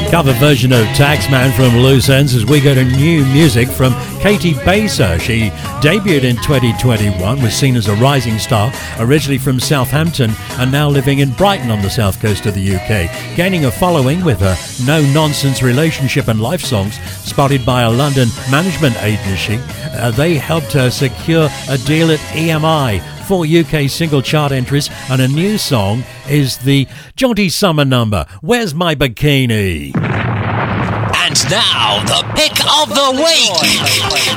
Cover version of Taxman from Loose Ends as we go to new music from Katie Baser. She debuted in 2021, was seen as a rising star, originally from Southampton and now living in Brighton on the south coast of the UK, gaining a following with her no-nonsense relationship and life songs. Spotted by a London management agency, they helped her secure a deal at EMI. 4 UK single chart entries, and a new song is the jaunty summer number, Where's My Bikini? And now, the pick of the week.